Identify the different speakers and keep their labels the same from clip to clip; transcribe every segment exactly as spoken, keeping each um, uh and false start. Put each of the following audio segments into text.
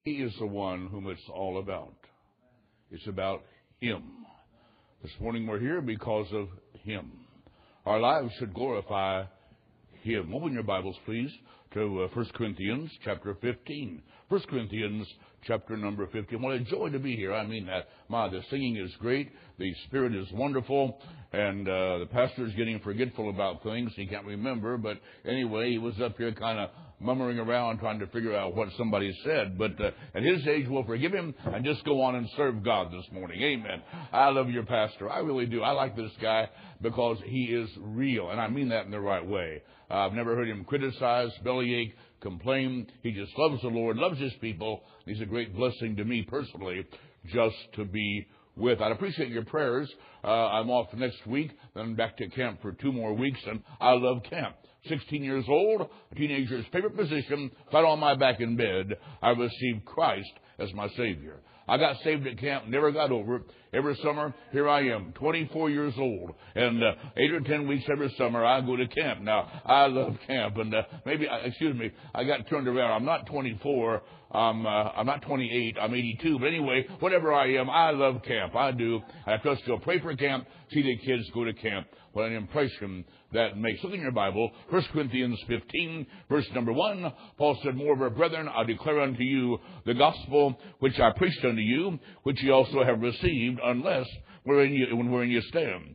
Speaker 1: He is the one whom it's all about. It's about Him. This morning we're here because of Him. Our lives should glorify Him. Open your Bibles, please, to uh, First Corinthians chapter fifteen. First Corinthians chapter number fifteen. What a joy to be here. I mean that. My, the singing is great. The Spirit is wonderful. And uh, the pastor is getting forgetful about things. He can't remember. But anyway, he was up here kind of mummering around trying to figure out what somebody said. But uh, at his age, we'll forgive him and just go on and serve God this morning. Amen. I love your pastor. I really do. I like this guy because he is real. And I mean that in the right way. Uh, I've never heard him criticize, bellyache, complain. He just loves the Lord, loves His people. He's a great blessing to me personally just to be with. I'd appreciate your prayers. Uh, I'm off next week, then back to camp for two more weeks, and I love camp. sixteen years old, a teenager's favorite position, flat on my back in bed, I received Christ as my Savior. I got saved at camp, never got over it. Every summer, here I am, twenty-four years old, and uh, eight or ten weeks every summer I go to camp. Now, I love camp, and uh, maybe, uh, excuse me, I got turned around. I'm not twenty-four, I'm, uh, I'm not twenty-eight, I'm eighty-two, but anyway, whatever I am, I love camp. I do. I trust you'll pray for camp, see the kids go to camp. What an impression that makes. Look in your Bible, First Corinthians fifteen, verse number one. Paul said, Moreover, brethren, I declare unto you the gospel which I preached unto you, which ye also have received, unless wherein you, wherein you stand.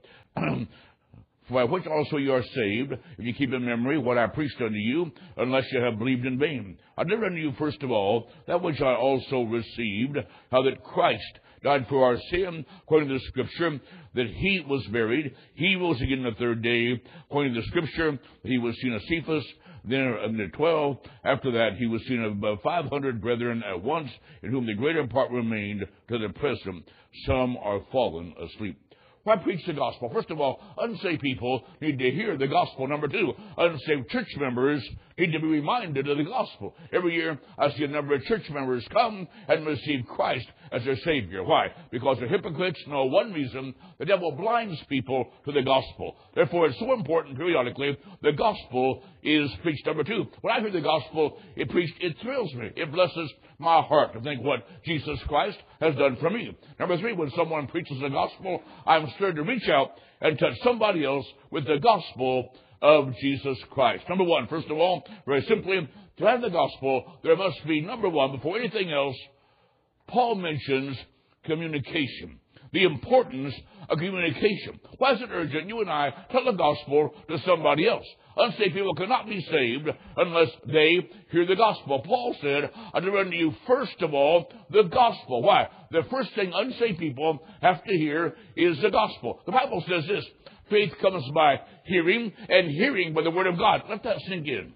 Speaker 1: By which also you are saved, if you keep in memory what I preached unto you, unless you have believed in vain. I delivered unto you first of all that which I also received, how that Christ died for our sin, according to the Scripture, that He was buried. He rose again the third day, according to the Scripture, He was seen of Cephas, then of the twelve. After that, He was seen of about five hundred brethren at once, in whom the greater part remained to the present. Some are fallen asleep. Why preach the gospel? First of all, unsaved people need to hear the gospel. Number two, unsaved church members need to be reminded of the gospel. Every year, I see a number of church members come and receive Christ as their Savior. Why? Because they're hypocrites. No, one reason, the devil blinds people to the gospel. Therefore, it's so important periodically, the gospel is preached. Number two, when I hear the gospel it preached, it thrills me. It blesses my heart to think what Jesus Christ has done for me. Number three, when someone preaches the gospel, I'm stirred to reach out and touch somebody else with the gospel of Jesus Christ. Number one, first of all, very simply, to have the gospel, there must be, number one, before anything else, Paul mentions communication. The importance of communication. Why is it urgent you and I tell the gospel to somebody else? Unsaved people cannot be saved unless they hear the gospel. Paul said, I deliver unto you first of all the gospel. Why? The first thing unsaved people have to hear is the gospel. The Bible says this, faith comes by hearing, and hearing by the word of God. Let that sink in.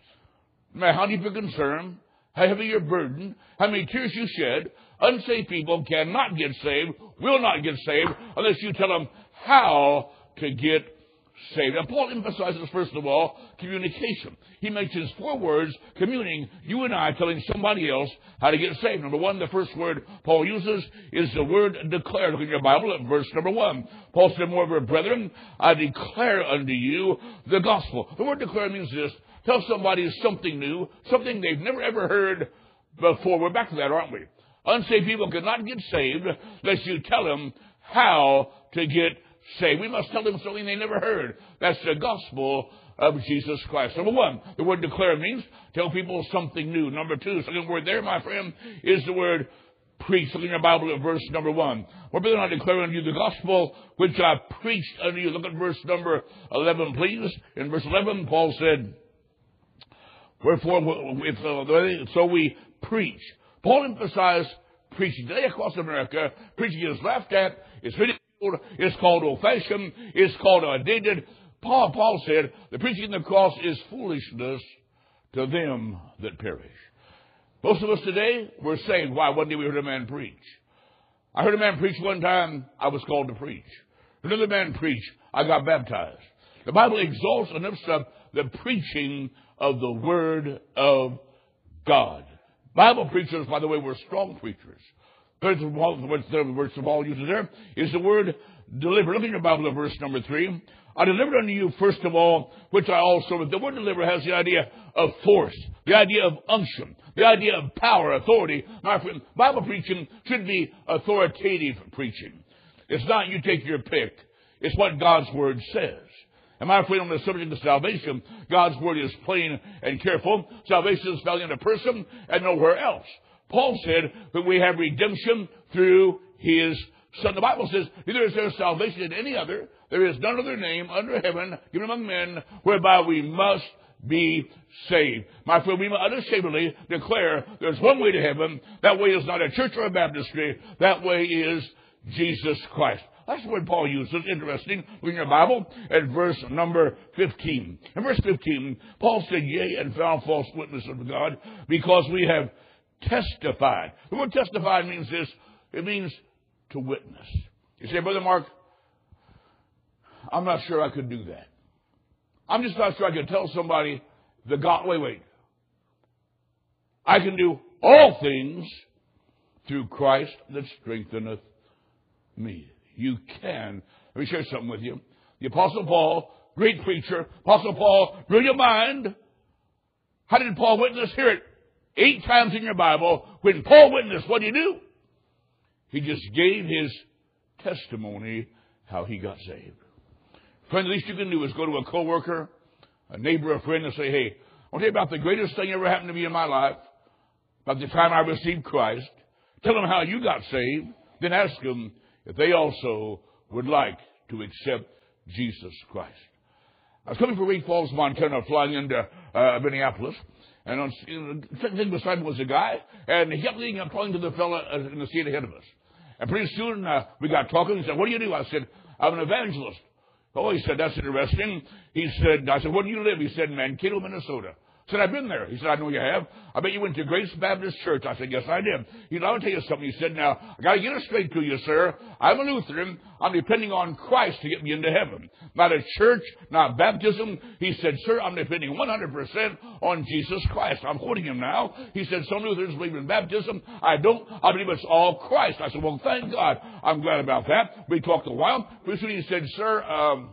Speaker 1: No matter how deep your concern, how heavy your burden, how many tears you shed, unsaved people cannot get saved, will not get saved, unless you tell them how to get saved. And Paul emphasizes, first of all, communication. He mentions four words, communing, you and I telling somebody else how to get saved. Number one, the first word Paul uses is the word declare. Look in your Bible at verse number one. Paul said, Moreover, brethren, I declare unto you the gospel. The word declare means this, tell somebody something new, something they've never ever heard before. We're back to that, aren't we? Unsaved people cannot get saved unless you tell them how to get saved. We must tell them something they never heard. That's the gospel of Jesus Christ. Number one, the word declare means tell people something new. Number two, second word there, my friend, is the word preach. Look in your Bible at verse number one. Or brethren, I declare unto you the gospel which I preached unto you. Look at verse number eleven, please. In verse eleven, Paul said, Wherefore, if, uh, so we preach. Paul emphasized preaching. Today across America, preaching is laughed at, it's ridiculed, it's called old-fashioned, it's called outdated. Paul, Paul said, the preaching of the cross is foolishness to them that perish. Most of us today, we're saved. Why? One day we heard a man preach. I heard a man preach one time, I was called to preach. Another man preach, I got baptized. The Bible exalts and lifts up the preaching of the Word of God. Bible preachers, by the way, were strong preachers. First of all, what the verse of Paul uses there is the word deliver. Look in your Bible at verse number three. I delivered unto you first of all, which I also, the word deliver has the idea of force, the idea of unction, the idea of power, authority. My friend, Bible preaching should be authoritative preaching. It's not you take your pick. It's what God's word says. And my friend, on the subject of salvation, God's word is plain and careful. Salvation is found in a person and nowhere else. Paul said that we have redemption through his Son. The Bible says, neither is there salvation in any other. There is none other name under heaven given among men whereby we must be saved. My friend, we must unashamedly declare there's one way to heaven. That way is not a church or a baptistry. That way is Jesus Christ. That's the word Paul uses. Interesting. Look in your Bible at verse number fifteen. In verse fifteen, Paul said, yea, and found false witness of God, because we have testified. The word testified means this. It means to witness. You say, Brother Mark, I'm not sure I could do that. I'm just not sure I could tell somebody the God. Wait, wait. I can do all things through Christ that strengtheneth me. You can. Let me share something with you. The Apostle Paul, great preacher. Apostle Paul, brilliant mind. How did Paul witness? Hear it eight times in your Bible. When Paul witnessed, what did he do? He just gave his testimony how he got saved. Friend, the least you can do is go to a coworker, a neighbor, a friend, and say, hey, I'll tell you about the greatest thing ever happened to me in my life, about the time I received Christ. Tell them how you got saved. Then ask them if they also would like to accept Jesus Christ. I was coming from Great Falls, Montana, flying into uh, Minneapolis, and on the second thing beside me was a guy, and he kept leading up, talking to the fellow in the seat ahead of us. And pretty soon uh, we got talking. He said, what do you do? I said, I'm an evangelist. Oh, he said, that's interesting. He said, I said, where do you live? He said, Mankato, Minnesota. I said, I've been there. He said, I know you have. I bet you went to Grace Baptist Church. I said, yes, I did. He said, I'll tell you something. He said, now, I got to get it straight to you, sir. I'm a Lutheran. I'm depending on Christ to get me into heaven. Not a church, not baptism. He said, sir, I'm depending one hundred percent on Jesus Christ. I'm quoting him now. He said, some Lutherans believe in baptism. I don't. I believe it's all Christ. I said, well, thank God. I'm glad about that. We talked a while. Pretty soon he said, sir, um,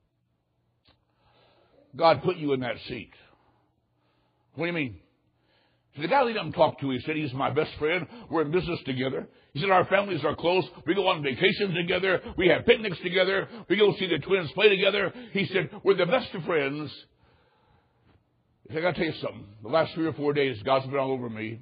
Speaker 1: God put you in that seat. What do you mean? So the guy I didn't talk to, he said, he's my best friend. We're in business together. He said, our families are close. We go on vacations together. We have picnics together. We go see the twins play together. He said, we're the best of friends. He said, I got to tell you something. The last three or four days, God's been all over me.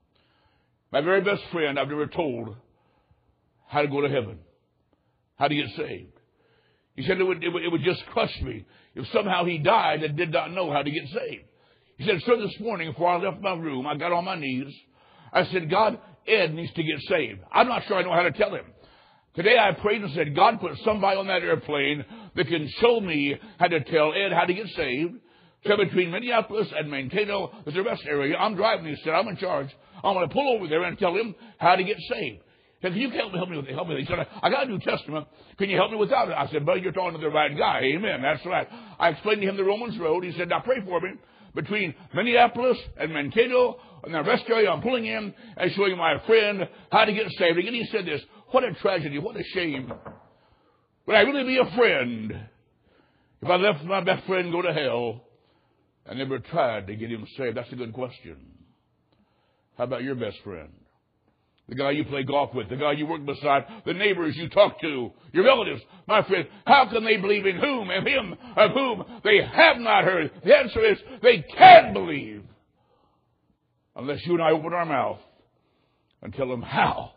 Speaker 1: My very best friend, I've never told how to go to heaven, how to get saved. He said it would, it would, it would just crush me if somehow he died and did not know how to get saved. He said, sir, this morning before I left my room, I got on my knees. I said, God, Ed needs to get saved. I'm not sure I know how to tell him. Today I prayed and said, God, put somebody on that airplane that can show me how to tell Ed how to get saved. So between Minneapolis and Mankato, there's a rest area. I'm driving. He said, I'm in charge. I'm going to pull over there and tell him how to get saved. He said, can you help me, help me with it? Help me with it? He said, I got a New Testament. Can you help me without it? I said, buddy, you're talking to the right guy. Amen. That's right. I explained to him the Romans Road. He said, now pray for me. Between Minneapolis and Mankato, and the rest area, I'm pulling in and showing my friend how to get saved. Again, he said this, what a tragedy, what a shame. Would I really be a friend if I left my best friend go to hell and never tried to get him saved? That's a good question. How about your best friend? The guy you play golf with, the guy you work beside, the neighbors you talk to, your relatives. My friend, how can they believe in whom and him of whom they have not heard? The answer is they can't believe unless you and I open our mouth and tell them how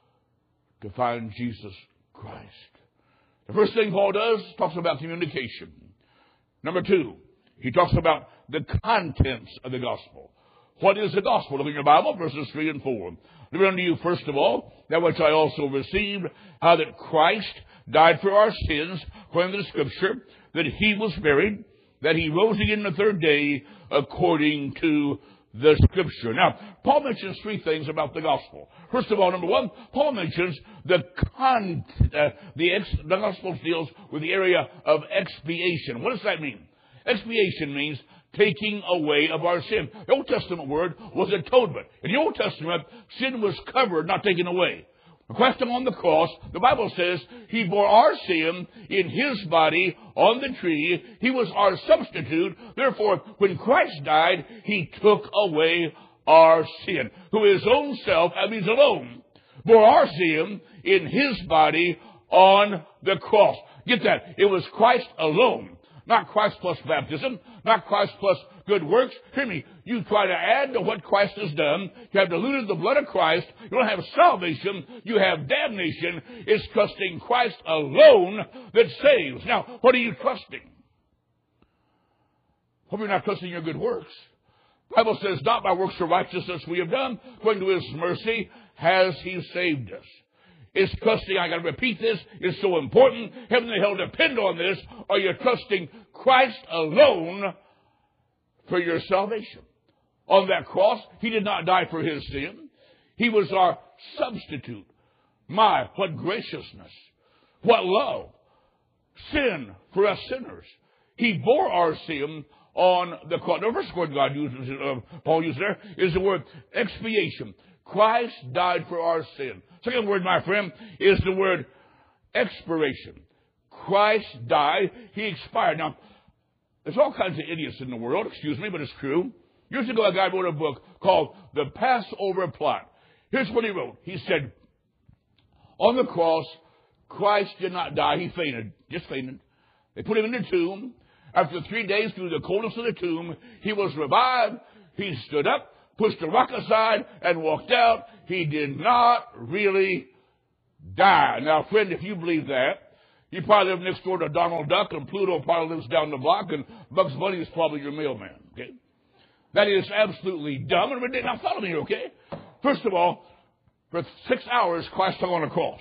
Speaker 1: to find Jesus Christ. The first thing Paul does, talks about communication. Number two, he talks about the contents of the gospel. What is the gospel? Look in your Bible, verses three and four. Deliver unto you, first of all, that which I also received, how that Christ died for our sins, according to the Scripture, that he was buried, that he rose again the third day, according to the Scripture. Now, Paul mentions three things about the gospel. First of all, number one, Paul mentions the con, uh, the, ex, the gospel deals with the area of expiation. What does that mean? Expiation means taking away of our sin. The Old Testament word was atonement. In the Old Testament, sin was covered, not taken away. Christ on the cross, the Bible says he bore our sin in his body on the tree. He was our substitute. Therefore, when Christ died, he took away our sin. Who his own self, that means alone, bore our sin in his body on the cross. Get that. It was Christ alone. Not Christ plus baptism, not Christ plus good works. Hear me. You try to add to what Christ has done. You have diluted the blood of Christ. You don't have salvation. You have damnation. It's trusting Christ alone that saves. Now, what are you trusting? Hope you're not trusting your good works. The Bible says, not by works of righteousness we have done, according to his mercy has he saved us. It's trusting, I got to repeat this, it's so important. Heaven and hell depend on this. Are you trusting Christ alone for your salvation? On that cross, he did not die for his sin. He was our substitute. My, what graciousness. What love. Sin for us sinners. He bore our sin on the cross. The first word God uses, uh, Paul uses there, is the word expiation. Christ died for our sin. Second word, my friend, is the word expiration. Christ died. He expired. Now, there's all kinds of idiots in the world, excuse me, but it's true. Years ago, a guy wrote a book called The Passover Plot. Here's what he wrote. He said, on the cross, Christ did not die. He fainted, just fainted. They put him in the tomb. After three days, through the coldness of the tomb, he was revived. He stood up, pushed the rock aside, and walked out. He did not really die. Now, friend, if you believe that, you probably live next door to Donald Duck, and Pluto probably lives down the block, and Bugs Bunny is probably your mailman, okay? That is absolutely dumb and ridiculous. Now, follow me, okay? First of all, for six hours, Christ hung on a cross.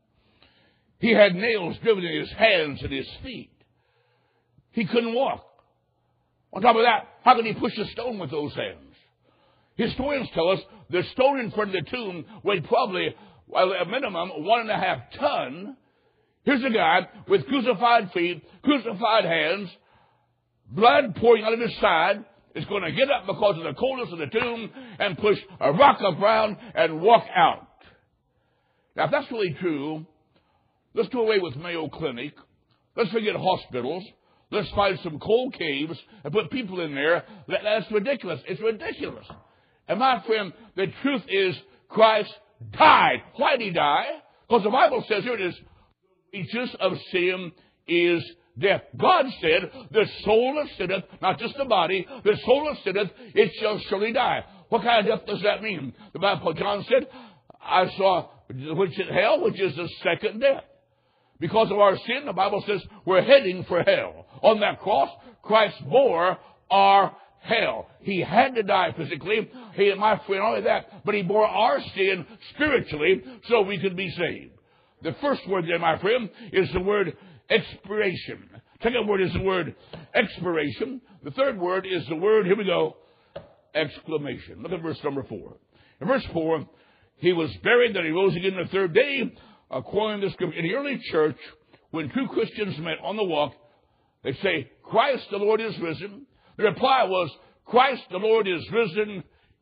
Speaker 1: He had nails driven in his hands and his feet. He couldn't walk. On top of that, how could he push a stone with those hands? Historians tell us the stone in front of the tomb weighed probably, well, a minimum, one and a half ton. Here's a guy with crucified feet, crucified hands, blood pouring out of his side, is going to get up because of the coldness of the tomb and push a rock around and walk out. Now, if that's really true, let's do away with Mayo Clinic. Let's forget hospitals. Let's find some coal caves and put people in there. That, that's ridiculous. It's ridiculous. And my friend, the truth is Christ died. Why did he die? Because the Bible says, here it is, the wages of sin is death. God said, the soul that sinneth, not just the body, the soul that sinneth, it shall surely die. What kind of death does that mean? The Bible, John said, I saw, which is hell, which is the second death. Because of our sin, the Bible says, we're heading for hell. On that cross, Christ bore our hell. He had to die physically. He, my friend, only that, but he bore our sin spiritually so we could be saved. The first word there, my friend, is the word expiration. Second word is the word expiration. The third word is the word, here we go, exclamation. Look at verse number four. In verse four, he was buried, then he rose again the third day, according to the scripture. In the early church, when two Christians met on the walk, they say, Christ the Lord is risen. The reply was, Christ the Lord is risen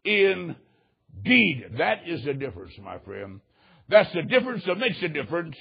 Speaker 1: indeed. That is the difference, my friend. That's the difference that makes a difference.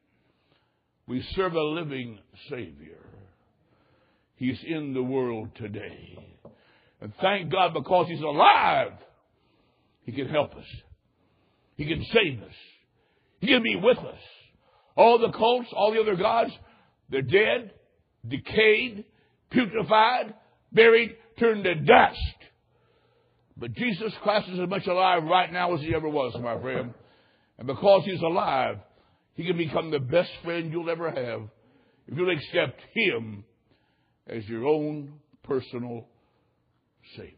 Speaker 1: We serve a living Savior. He's in the world today. And thank God, because he's alive, he can help us. He can save us. He can be with us. All the cults, all the other gods, they're dead, decayed, putrefied, buried, turned to dust. But Jesus Christ is as much alive right now as he ever was, my friend. And because he's alive, he can become the best friend you'll ever have if you'll accept him as your own personal Savior.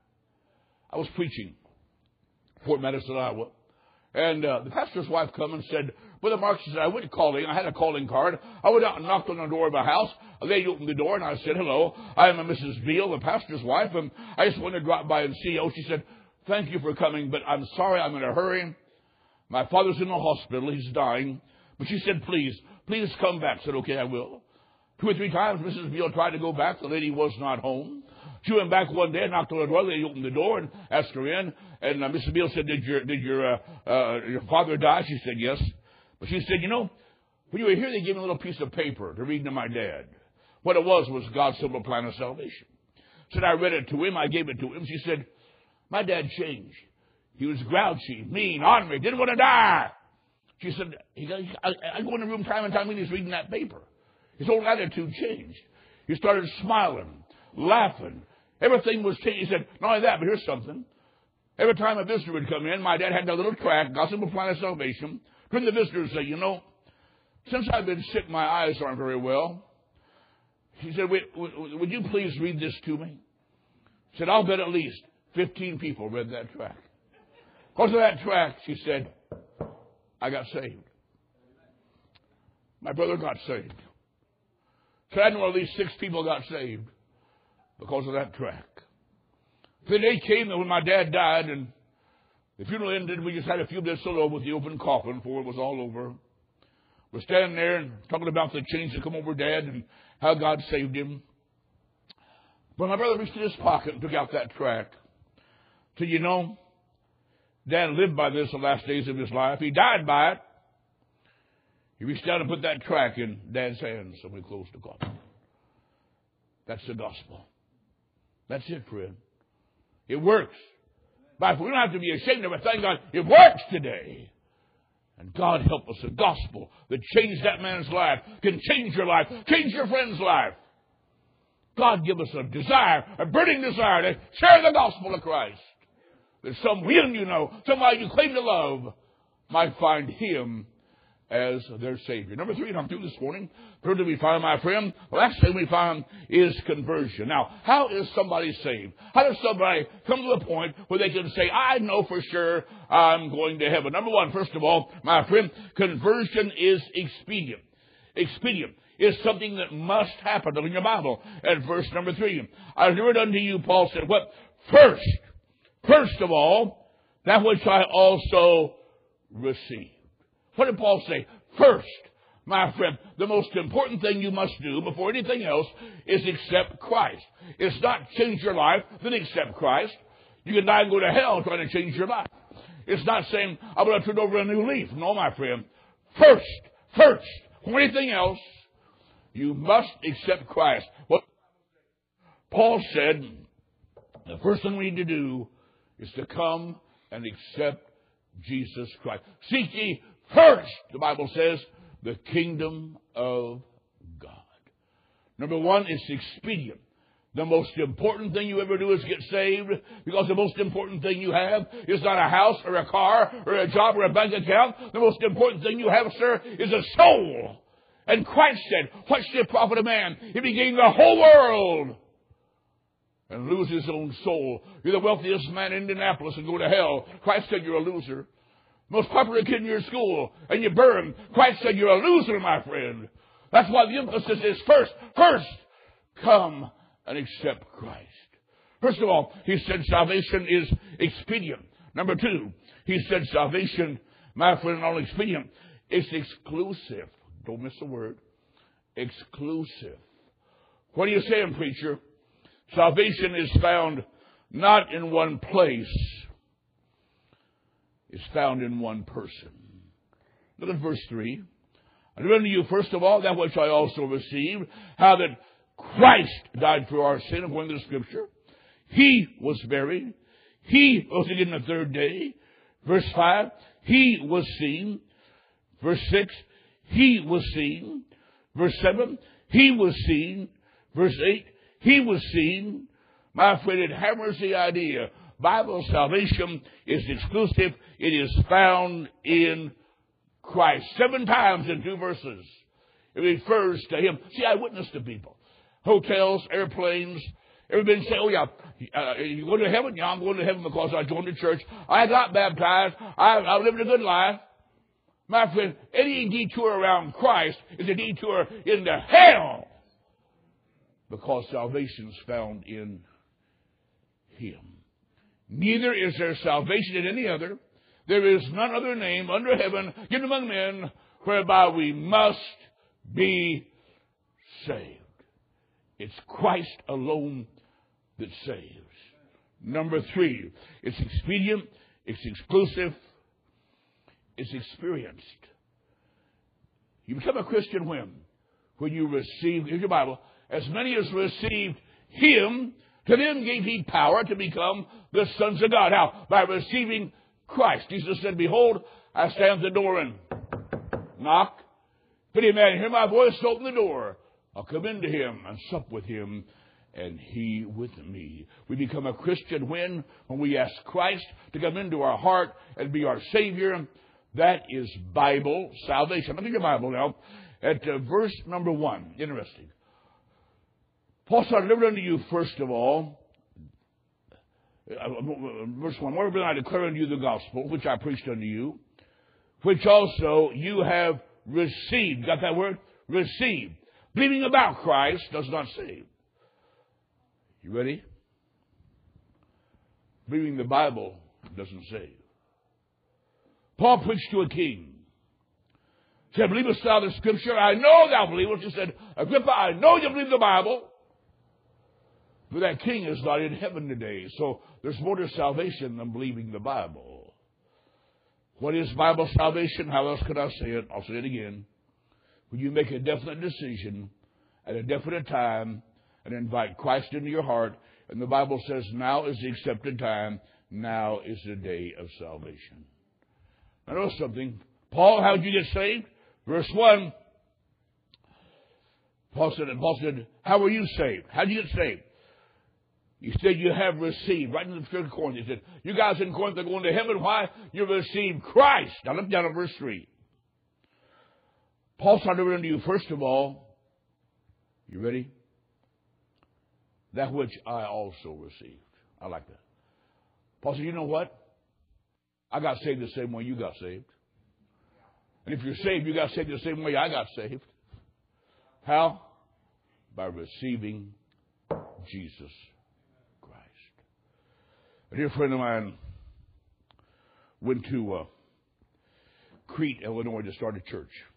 Speaker 1: I was preaching in Fort Madison, Iowa, and uh, the pastor's wife come and said, Brother Mark, she said, I went calling. I had a calling card. I went out and knocked on the door of a house. A lady opened the door, and I said, hello, I am a Missus Beal, the pastor's wife, and I just wanted to drop by and see you. She said, thank you for coming, but I'm sorry, I'm in a hurry. My father's in the hospital. He's dying. But she said, please, please come back. I said, okay, I will. Two or three times, Missus Beal tried to go back. The lady was not home. She went back one day and knocked on the door. They opened the door and asked her in. And uh, Missus Beale said, did your, did your, uh, uh, your father die? She said, yes. But she said, you know, when you were here, they gave me a little piece of paper to read to my dad. What it was was God's simple plan of salvation. Said, I read it to him. I gave it to him. She said, my dad changed. He was grouchy, mean, ornery, didn't want to die. She said, he, I, I go in the room time and time when he's reading that paper. His whole attitude changed. He started smiling, laughing. Everything was changed. He said, not only that, but here's something. Every time a visitor would come in, my dad had that little tract, God's simple plan of salvation. Turn the visitor and say, you know, since I've been sick, my eyes aren't very well. He said, would you please read this to me? He said, I'll bet at least fifteen people read that tract. Because of that tract, she said, I got saved. My brother got saved. So I know at least six people got saved because of that tract. The day came that when my dad died and the funeral ended, we just had a few minutes alone with the open coffin before it was all over. We're standing there and talking about the change that come over Dad and how God saved him. But my brother reached in his pocket and took out that tract. So, you know, Dad lived by this the last days of his life. He died by it. He reached down and put that tract in Dad's hands and we closed the coffin. That's the gospel. That's it, friend. It works. But we don't have to be ashamed of it. Thank God it works today. And God help us, the gospel that changed that man's life can change your life, change your friend's life. God give us a desire, a burning desire to share the gospel of Christ. That someone you know, somebody you claim to love, might find Him as their Savior. Number three, and I'm through this morning. Thirdly, we find, my friend, the last thing we find is conversion. Now, how is somebody saved? How does somebody come to the point where they can say, I know for sure I'm going to heaven? Number one, first of all, my friend, conversion is expedient. Expedient is something that must happen. Look in your Bible at verse number three. I do it unto you, Paul said, what? First, first of all, that which I also received. What did Paul say? First, my friend, the most important thing you must do before anything else is accept Christ. It's not change your life, then accept Christ. You can die and go to hell trying to change your life. It's not saying, I'm going to turn over a new leaf. No, my friend. First, first, before anything else, you must accept Christ. What Paul said, the first thing we need to do is to come and accept Jesus Christ. Seek ye first, the Bible says, the kingdom of God. Number one, it's expedient. The most important thing you ever do is get saved, because the most important thing you have is not a house or a car or a job or a bank account. The most important thing you have, sir, is a soul. And Christ said, what should it profit a man if he gained the whole world and lose his own soul? You're the wealthiest man in Indianapolis and go to hell. Christ said you're a loser. Most popular kid in your school, and you burn. Christ said you're a loser, my friend. That's why the emphasis is first, first, come and accept Christ. First of all, he said salvation is expedient. Number two, he said salvation, my friend, not only expedient, it's exclusive. Don't miss a word. Exclusive. What are you saying, preacher? Salvation is found not in one place. Is found in one person. Look at verse three. I read unto you, first of all, that which I also received, how that Christ died for our sin, according to the Scripture. He was buried. He rose again the third day. Verse five, He was seen. Verse six, He was seen. Verse seven, He was seen. Verse eight, He was seen. My friend, it hammers the idea. Bible salvation is exclusive. It is found in Christ. Seven times in two verses. It refers to Him. See, I witness to people. Hotels, airplanes. Everybody say, oh yeah, uh, you going to heaven? Yeah, I'm going to heaven because I joined the church. I got baptized. I, I lived a good life. My friend, any detour around Christ is a detour into hell. Because salvation is found in Him. Neither is there salvation in any other. There is none other name under heaven given among men whereby we must be saved. It's Christ alone that saves. Number three, it's expedient, it's exclusive, it's experienced. You become a Christian when? When you receive, here's your Bible, as many as received him, to them gave he power to become the sons of God. How? By receiving Christ. Jesus said, behold, I stand at the door and knock. If any man hear my voice, open the door. I'll come into him and sup with him, and he with me. We become a Christian when? When we ask Christ to come into our heart and be our Savior. That is Bible salvation. Look at your Bible now at uh, verse number one. Interesting. Paul said, I delivered unto you, first of all, uh, verse one, moreover I declare unto you the gospel, which I preached unto you, which also you have received. Got that word? Received. Believing about Christ does not save. You ready? Believing the Bible doesn't save. Paul preached to a king. He said, believest thou the Scripture? I know thou believest. He said, Agrippa, I know you believe the Bible. But that king is not in heaven today. So there's more to salvation than believing the Bible. What is Bible salvation? How else could I say it? I'll say it again. When you make a definite decision at a definite time and invite Christ into your heart, and the Bible says now is the accepted time, now is the day of salvation. I know something. Paul, how did you get saved? Verse one. Paul said, Paul said, how were you saved? How did you get saved? He said, you have received. Right in the scripture of Corinth, he said, you guys in Corinth are going to heaven. Why? You received Christ. Now look down at verse three. Paul started unto you, first of all, you ready? That which I also received. I like that. Paul said, you know what? I got saved the same way you got saved. And if you're saved, you got saved the same way I got saved. How? By receiving Jesus Christ. A dear friend of mine went to uh, Crete, Illinois to start a church.